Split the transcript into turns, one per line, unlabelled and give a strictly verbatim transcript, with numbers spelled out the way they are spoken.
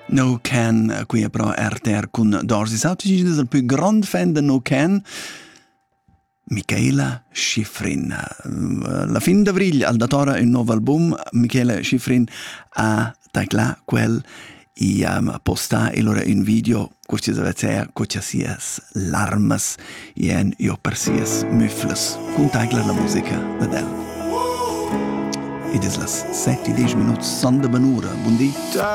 No Can, qui è però R T R con Dorsey. Sa, tu sei il più grande fan di No Can? Michaela Schifrin. La fin d'avril al datora un nuovo album. Michaela Schifrin ha tagla quel i um, posta e loro un video questi zavazea cocia sias larmas e en io per sias müffles con tagla la musica da del. Ed es las sette dieci minuti sonda banura. Buon di.